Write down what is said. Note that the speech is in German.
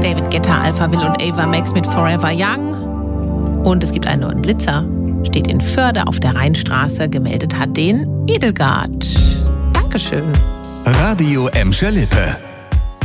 David Guetta, Alpha Will und Ava Max mit Forever Young. Und es gibt einen neuen Blitzer. Steht in Förde auf der Rheinstraße. Gemeldet hat den Edelgard. Dankeschön. Radio Emscher Lippe.